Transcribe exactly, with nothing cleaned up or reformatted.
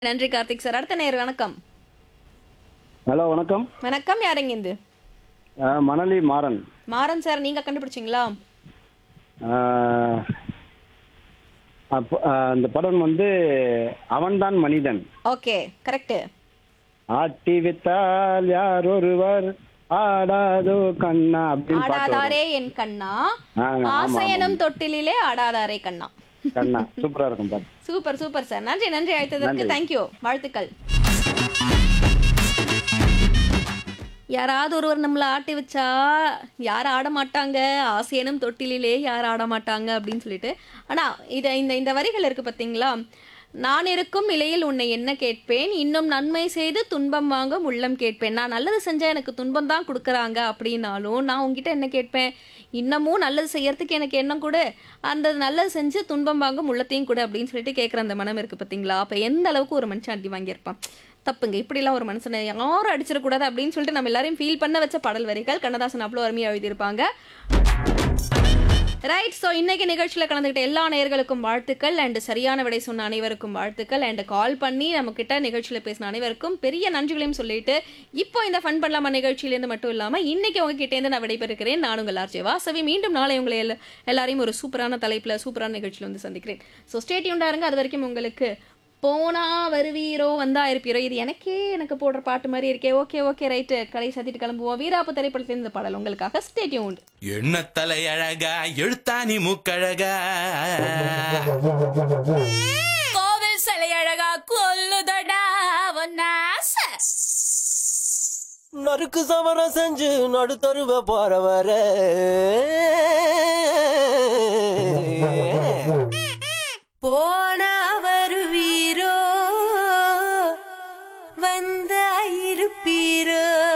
நன்றி கார்த்திக் சார். அடுத்த நேர் வணக்கம். ஹலோ வணக்கம். வணக்கம், யாருங்க இது? அஹ், மணலி மாறன். மாறன் சார், நீங்க கண்டுபிடிச்சிங்களா? அஹ், அப்ப- அஹ், இந்த படம் வந்து அவன்தான் மனிதன். Okay, correct. ஆட்டி வித்தால் யார் ஒருவர் ஆடாதோ கண்ணா அப்படின்னு பாட்டு வரும். ஆடாதாரே என் கண்ணா, ஆ, ஆமா, ஆசையனும் ஆமா. தொட்டிலே ஆடாதாரே கண்ணா. கண்ணா சூப்பரா இருக்கும் பாட்டு. Super super sir. நன்றி நன்றி அழைத்ததற்கு. நன்றி. தேங்க்யூ, வாழ்த்துக்கள். யாராவது ஒருவர் நம்மளை ஆட்டி வச்சா யார் ஆட மாட்டாங்க, ஆசையனும் தொட்டிலே யார் ஆட மாட்டாங்க அப்படின்னு சொல்லிட்டு. ஆனா இதை இந்த இந்த வரிகள் இருக்கு பார்த்தீங்களா? நான் இருக்கும் நிலையில் உன்னை என்ன கேட்பேன், இன்னும் நன்மை செய்து துன்பம் வாங்கும் உள்ளம் கேட்பேன். நான் நல்லது செஞ்சா எனக்கு துன்பம் தான் கொடுக்குறாங்க அப்படின்னாலும் நான் உங்ககிட்ட என்ன கேட்பேன், இன்னமும் நல்லது செய்யறதுக்கு எனக்கு எண்ணம் கொடு, அந்த நல்லது செஞ்சு துன்பம் வாங்கும் உள்ளத்தையும் கொடு அப்படின்னு சொல்லிட்டு கேட்குற அந்த மனம் இருக்கு பார்த்தீங்களா? அப்போ எந்த அளவுக்கு ஒரு மனுஷன் அடி வாங்கியிருப்பான். தப்புங்க, இப்படிலாம் ஒரு மனுஷனை யாரும் அடிச்சிடக்கூடாது அப்படின்னு சொல்லிட்டு நம்ம எல்லாரையும் ஃபீல் பண்ண வச்ச பாடல் வரிகள் கண்ணதாசன் அவ்வளோ அருமையாக எழுதியிருப்பாங்க. ரைட். ஸோ இன்னைக்கு நிகழ்ச்சியில் கலந்துக்கிட்ட எல்லா நேயர்களுக்கும் வாழ்த்துக்கள், அண்ட் சரியான விடை சொன்ன அனைவருக்கும் வாழ்த்துக்கள், அண்ட் கால் பண்ணி நம்ம கிட்ட நிகழ்ச்சியில் பேசின அனைவருக்கும் பெரிய நன்றிகளையும் சொல்லிட்டு இப்போ இந்த ஃபன் பண்ணலாமா நிகழ்ச்சியிலேருந்து மட்டும் இல்லாமல் இன்னைக்கு உங்ககிட்டேருந்து நான் விடைபெறுகிறேன். நான் உங்கள் ஆர்ஜே வாசவி. மீண்டும் நாளை உங்களை எல்லா எல்லாரையும் ஒரு சூப்பரான தலைப்பில் சூப்பரான நிகழ்ச்சியில் வந்து சந்திக்கிறேன். ஸோ ஸ்டேட்யூண்டாக இருங்க. அது வரைக்கும் உங்களுக்கு போனா வருவீரோ வந்தா இருப்பீரோ, இது எனக்கே எனக்கு போடுற பாட்டு மாதிரி இருக்கே. ஓகே ஓகே ரைட்டு, கடை சாத்திட்டு கிளம்புவோம். வீராப்பு திரைப்படத்தில் இந்த பாடல் உங்களுக்காக. Stay tuned. எண்ண தலை அழகா எழுத்தாணி மூக்கழகா கோவில் சிலை அழகா கொல்லுதடா ஒன்னாச நறுக்கு சமரம் செஞ்சு நடுத்தருவ போறவர போனா வருவீரோ வந்தா இருப்பீரோ